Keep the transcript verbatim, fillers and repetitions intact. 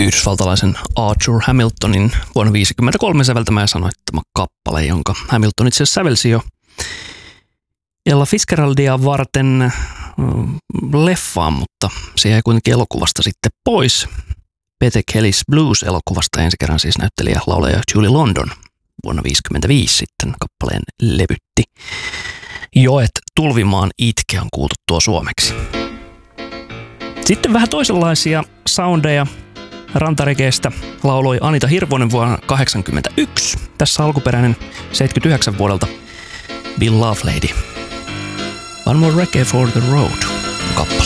yhdysvaltalaisen Arthur Hamiltonin vuonna viisikymmentäkolme säveltämä ja sanoittama kappale, jonka Hamilton itse asiassa sävelsi jo Ella Fitzgeraldia varten leffaan, mutta se jäi kuitenkin elokuvasta sitten pois. Peter Kelly's Blues-elokuvasta ensi kerran siis näyttelijä laulaja Julie London vuonna viisikymmentäviisi sitten kappaleen levytti. Joet tulvimaan itke on kuultu tuo suomeksi. Sitten vähän toisenlaisia soundeja rantaregeestä lauloi Anita Hirvonen vuonna kahdeksankymmentäyksi. Tässä alkuperäinen seitsemänkymmentäyhdeksän vuodelta Bill Lovelady. One More Reggae for the Road kappale.